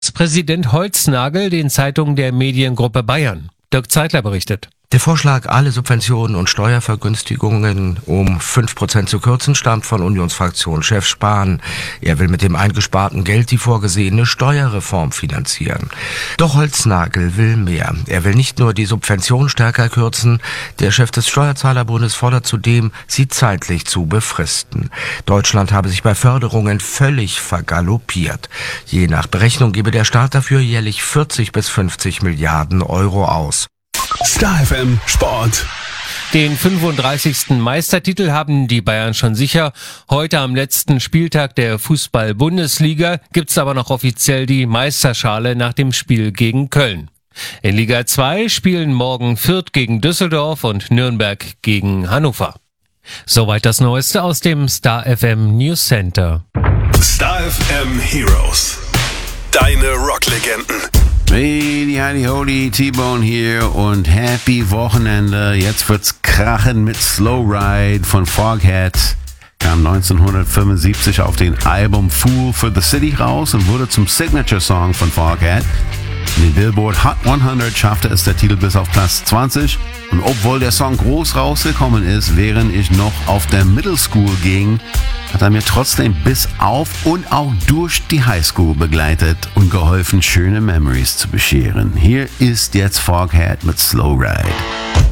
Präsident Holznagel den Zeitungen der Mediengruppe Bayern. Dirk Zeitler berichtet. Der Vorschlag, alle Subventionen und Steuervergünstigungen um 5% zu kürzen, stammt von Unionsfraktionschef Spahn. Er will mit dem eingesparten Geld die vorgesehene Steuerreform finanzieren. Doch Holznagel will mehr. Er will nicht nur die Subvention stärker kürzen, der Chef des Steuerzahlerbundes fordert zudem, sie zeitlich zu befristen. Deutschland habe sich bei Förderungen völlig vergaloppiert. Je nach Berechnung gebe der Staat dafür jährlich 40 bis 50 Milliarden Euro aus. Star FM Sport. Den 35. Meistertitel haben die Bayern schon sicher. Heute am letzten Spieltag der Fußball-Bundesliga gibt's aber noch offiziell die Meisterschale nach dem Spiel gegen Köln. In Liga 2 spielen morgen Fürth gegen Düsseldorf und Nürnberg gegen Hannover. Soweit das Neueste aus dem Star FM News Center. Star FM Heroes. Deine Rocklegenden. Hey, heidi hodi, T-Bone hier und happy Wochenende. Jetzt wird's krachen mit Slow Ride von Foghat. Kam 1975 auf den Album Fool for the City raus und wurde zum Signature-Song von Foghat. In den Billboard Hot 100 schaffte es der Titel bis auf Platz 20. Und obwohl der Song groß rausgekommen ist, während ich noch auf der Middle School ging, hat er mir trotzdem bis auf und auch durch die Highschool begleitet und geholfen, schöne Memories zu bescheren. Hier ist jetzt Foghat mit Slow Ride.